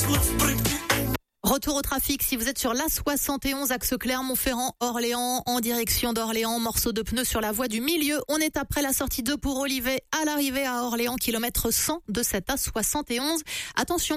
Retour au trafic, si vous êtes sur l'A71, axe Clermont-Ferrand, Orléans, en direction d'Orléans, morceau de pneu sur la voie du milieu. On est après la sortie 2 pour Olivet, à l'arrivée à Orléans, kilomètre 100 de cette A71. Attention,